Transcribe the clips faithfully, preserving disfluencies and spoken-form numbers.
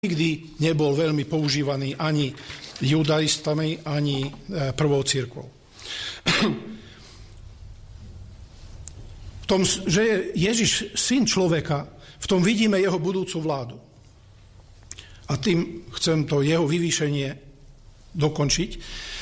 nikdy nebol veľmi používaný ani judaistami, ani prvou cirkvou. V tom, že je Ježiš syn človeka, v tom vidíme jeho budúcu vládu. A tým chcem to jeho vyvýšenie dokončiť.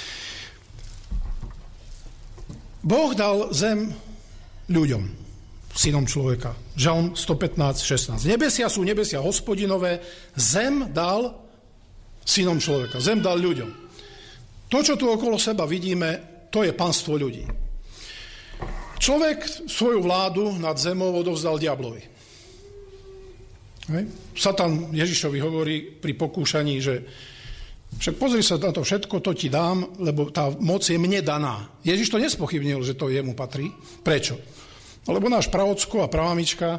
Boh dal zem ľuďom, synom človeka. Žalm stopätnásť šestnásť. Nebesia sú nebesia hospodinové, zem dal synom človeka, zem dal ľuďom. To, čo tu okolo seba vidíme, to je panstvo ľudí. Človek svoju vládu nad zemou odovzdal diablovi. Hej. Satan Ježišovi hovorí pri pokúšaní, že však pozri sa na to všetko, to ti dám, lebo tá moc je mne daná. Ježiš to nespochybnil, že to jemu patrí. Prečo? Lebo náš praocko a pravamička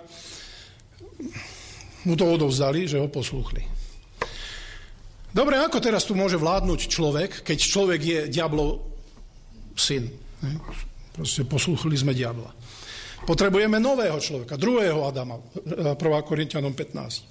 mu to odovzdali, že ho poslúchli. Dobre, ako teraz tu môže vládnuť človek, keď človek je diablov syn? Hej. Proste poslúchli sme diabla. Potrebujeme nového človeka, druhého Adama, prvá Korinťanom pätnásť.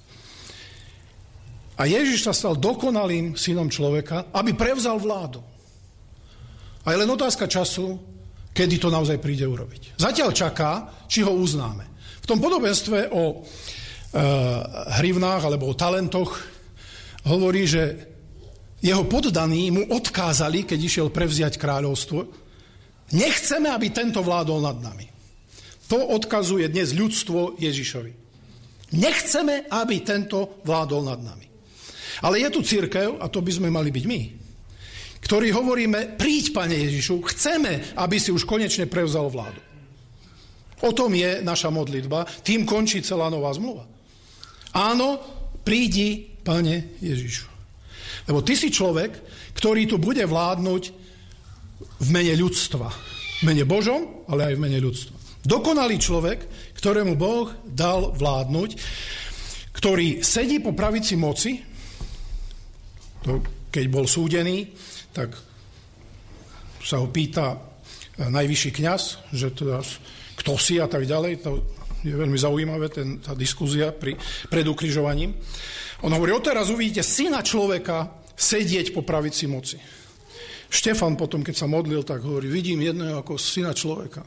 A Ježiš sa stal dokonalým synom človeka, aby prevzal vládu. A je len otázka času, kedy to naozaj príde urobiť. Zatiaľ čaká, či ho uznáme. V tom podobenstve o e, hrivnách alebo o talentoch hovorí, že jeho poddaní mu odkázali, keď išiel prevziať kráľovstvo, nechceme, aby tento vládol nad nami. To odkazuje dnes ľudstvo Ježišovi. Nechceme, aby tento vládol nad nami. Ale je tu cirkev, a to by sme mali byť my, ktorí hovoríme, príď, Pane Ježišu, chceme, aby si už konečne prevzal vládu. O tom je naša modlitba, tým končí celá nová zmluva. Áno, prídi, Pane Ježišu. Lebo ty si človek, ktorý tu bude vládnuť v mene ľudstva. V mene Božom, ale aj v mene ľudstva. Dokonalý človek, ktorému Boh dal vládnuť, ktorý sedí po pravici moci, to, keď bol súdený, tak sa ho pýta najvyšší kňaz, že teda, kto si a tak ďalej. To je veľmi zaujímavé, ten, tá diskuzia pri, pred ukrižovaním. On hovorí, odteraz uvidíte syna človeka sedieť po pravici moci. Štefan potom, keď sa modlil, tak hovorí, vidím jedného ako syna človeka.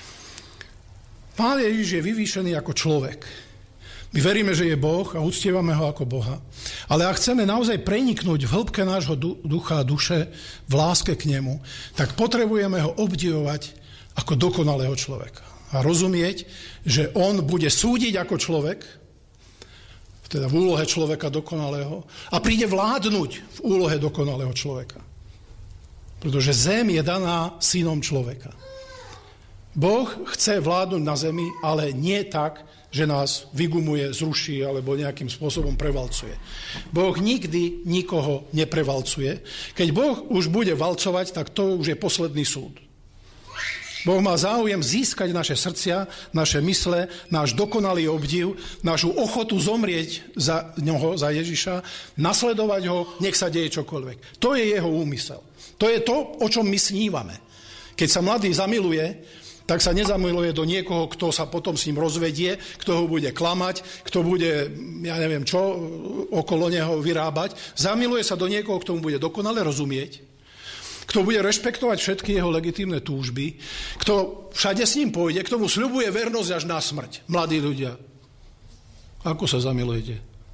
Pán Ježiš je vyvýšený ako človek. My veríme, že je Boh a uctievame ho ako Boha. Ale ak chceme naozaj preniknúť v hĺbke nášho ducha a duše v láske k nemu, tak potrebujeme ho obdivovať ako dokonalého človeka. A rozumieť, že on bude súdiť ako človek, teda v úlohe človeka dokonalého, a príde vládnuť v úlohe dokonalého človeka. Pretože zem je daná synom človeka. Boh chce vládnuť na zemi, ale nie tak, že nás vygumuje, zruší alebo nejakým spôsobom prevalcuje. Boh nikdy nikoho neprevalcuje. Keď Boh už bude valcovať, tak to už je posledný súd. Boh má záujem získať naše srdcia, naše mysle, náš dokonalý obdiv, našu ochotu zomrieť za ňoho, za Ježiša, nasledovať ho, nech sa deje čokoľvek. To je jeho úmysel. To je to, o čom my snívame. Keď sa mladý zamiluje, tak sa nezamiluje do niekoho, kto sa potom s ním rozvedie, kto ho bude klamať, kto bude, ja neviem čo, okolo neho vyrábať. Zamiluje sa do niekoho, kto mu bude dokonale rozumieť, kto bude rešpektovať všetky jeho legitímne túžby, kto všade s ním pôjde, kto mu sľubuje vernosť až na smrť. Mladí ľudia, ako sa zamilujete?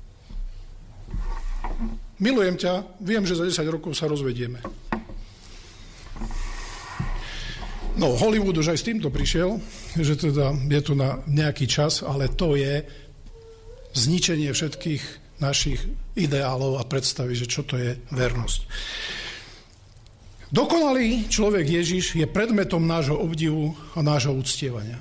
Milujem ťa, viem, že za desať rokov sa rozvedieme. No, Hollywood už aj s týmto prišiel, že teda je tu na nejaký čas, ale to je zničenie všetkých našich ideálov a predstavy, že čo to je vernosť. Dokonalý človek Ježiš je predmetom nášho obdivu a nášho uctievania.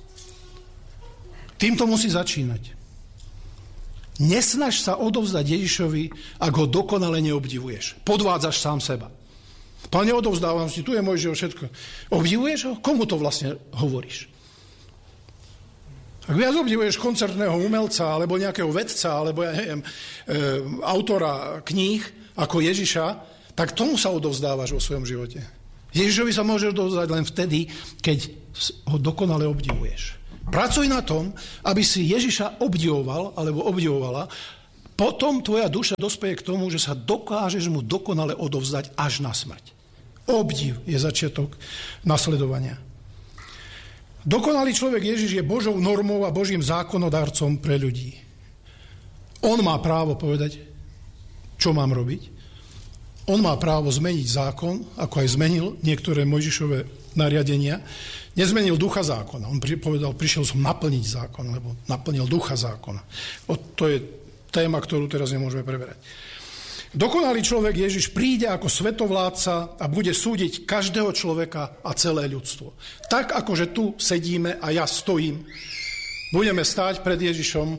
Týmto musí začínať. Nesnaž sa odovzdať Ježišovi, ak ho dokonale neobdivuješ. Podvádzaš sám seba. Pane, odovzdávam si, tu je môj život, všetko. Obdivuješ ho? Komu to vlastne hovoríš? Ak viac obdivuješ koncertného umelca, alebo nejakého vedca, alebo ja neviem, e, autora kníh, ako Ježiša, tak tomu sa odovzdávaš vo svojom živote. Ježišovi sa môže odovzdať len vtedy, keď ho dokonale obdivuješ. Pracuj na tom, aby si Ježiša obdivoval, alebo obdivovala, potom tvoja duša dospeje k tomu, že sa dokážeš mu dokonale odovzdať až na smrť. Obdiv je začiatok nasledovania. Dokonalý človek Ježiš je Božou normou a Božím zákonodarcom pre ľudí. On má právo povedať, čo mám robiť. On má právo zmeniť zákon, ako aj zmenil niektoré Mojžišové nariadenia. Nezmenil ducha zákona. On povedal, prišiel som naplniť zákon, lebo naplnil ducha zákona. O, to je téma, ktorú teraz nemôžeme preberať. Dokonalý človek Ježiš príde ako svetovládca a bude súdiť každého človeka a celé ľudstvo. Tak, ako že tu sedíme a ja stojím, budeme stáť pred Ježišom.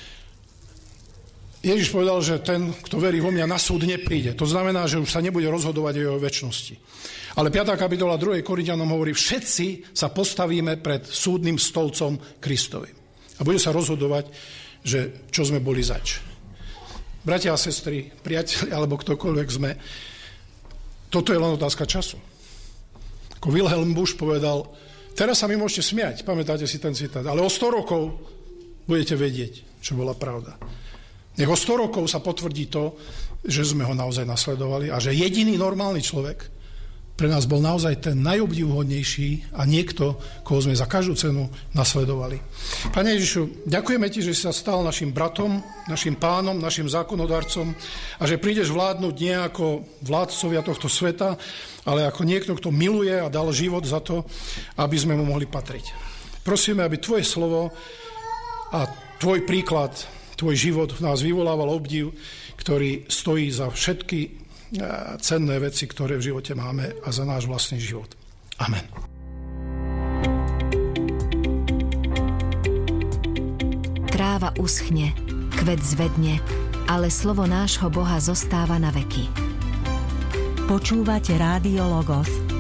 Ježiš povedal, že ten, kto verí vo mňa, na súd nepríde. To znamená, že už sa nebude rozhodovať o jeho večnosti. Ale piata kapitola druhej Korinťanom hovorí, všetci sa postavíme pred súdnym stolcom Kristovým. A bude sa rozhodovať, že čo sme boli zač. Bratia a sestry, priatelia, alebo ktokoľvek sme, toto je len otázka času. Ako Wilhelm Busch povedal, teraz sa mi môžete smiať, pamätáte si ten citát, ale o sto rokov budete vedieť, čo bola pravda. Nech o sto rokov sa potvrdí to, že sme ho naozaj nasledovali a že jediný normálny človek pre nás bol naozaj ten najobdivuhodnejší a niekto, koho sme za každú cenu nasledovali. Pane Ježišu, ďakujeme Ti, že si sa stal našim bratom, našim pánom, našim zákonodarcom a že prídeš vládnuť nie ako vládcovia tohto sveta, ale ako niekto, kto miluje a dal život za to, aby sme mu mohli patriť. Prosíme, aby Tvoje slovo a Tvoj príklad, Tvoj život v nás vyvolával obdiv, ktorý stojí za všetky cenné veci, ktoré v živote máme a za náš vlastný život. Amen. Tráva uschne, kvet zvedne, ale slovo nášho Boha zostáva na veky. Počúvate Rádio Logos,